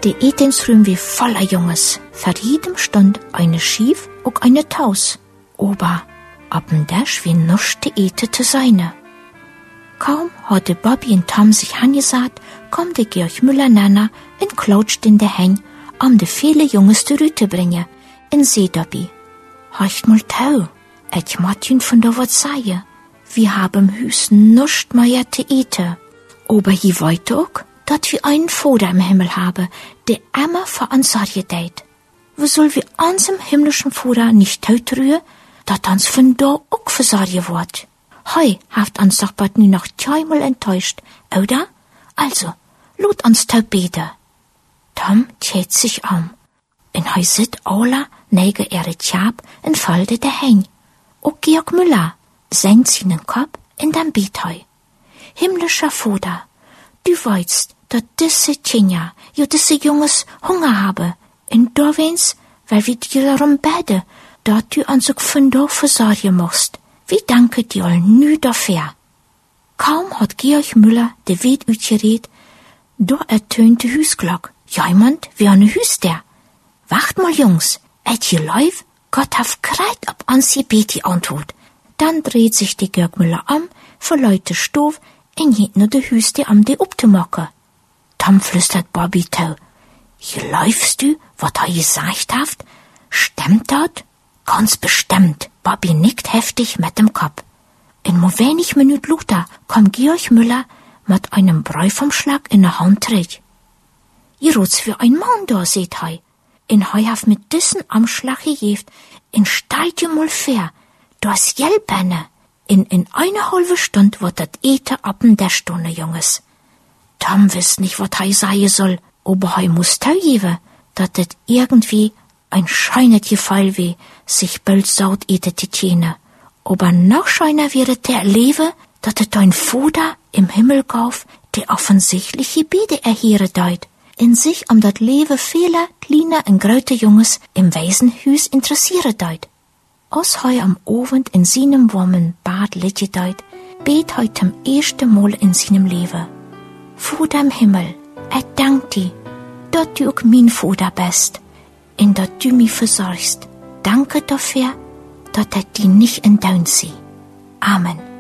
Die Etensrüm wie voller Junges, für jedem Stund eine Schief und eine Taus. Aber ab'n Dash wie nuschte Ete zu seine. Kaum hatte Bobby und Tom sich angesagt, kommt der Georg Müller-Nanner und klatscht in der Heng, de viele Junges zu Rüte bringen. En seh Dobby, horcht mal tau, ich mat jün von da wat seie. Wir haben Hüs nuscht mehr zu ete. Aber je weiter auch, dat wir einen Vater im Himmel habe, der immer für uns sorge deit. Wo soll wir unserem himmlischen Vater nicht taut rühren, dat uns von da auch versorge wird? Hei haft uns doch bald nu noch zweimal enttäuscht, oder? Also, lud uns taut beten. Tom tät sich en hei sit alla nege Tjab en Falde der Heng. Och Georg Müller senkt seinen Kopf in dem Beetheu. Himmlischer Vater, du weißt, dat diese Tjenja, ja diese Junges Hunger habe, en da wens, weil wir dir darum beten, dat du uns auch von da versorgen musst. Wie danke dir all nü dafür. Kaum hat Georg Müller de Weet uitgeredet, da ertönt die Hüsglock. Jemand wie eine Hüs der. Wacht mal, Jungs, je läuft, Gott haf kreit ob uns je Beti antut. Dann dreht sich die Georg Müller verleut de Stof, en geht nur de Hüs der de uptemocke. Tom flüstert Bobby tau. Je läufst du, wat er gesagt haft? Stimmt dat? Ganz bestimmt. Bobby nickt heftig mit dem Kopf. In mo wenig Minut luter kommt Georg Müller mit einem Brei vom Schlag in der Hand trägt. Ihr rot's für ein Mann da, seht hei. In hei haf mit dissen am Schlag gejeft, in steit je mal fair, das Jelpenne. In eine halbe Stund wird dat Ete ab'n der Stunde, Junges. Tom wisst nicht, wat hei sei soll, aber hei muss tau geben, dat det irgendwie ein scheunet Gefall weh, sich bald saut Ete zu tjene. Aber noch scheuner wäre der Lewe, dat et ein Vater im Himmel gauf, der offensichtliche Bede erheere deut. In sich dat Lewe viele kleine und große Junges im Waisenhüs interessiere deut. Als hei am Abend in seinem warmen Bad liege deut, bet hei zum ersten Mal in seinem Leben. Vater im Himmel, dank dir, dat du auch mein Vater bist, und dat du mich versorgst. Danke dafür, dat die nicht in Down sie. Amen.